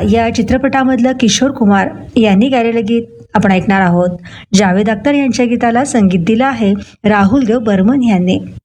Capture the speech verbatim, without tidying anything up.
या चित्रपटामधलं किशोर कुमार यांनी गायलेलं गीत आपण ऐकणार आहोत. जावेद अख्तर यांच्या गीताला संगीत दिलं आहे राहुल देव बर्मन यांनी.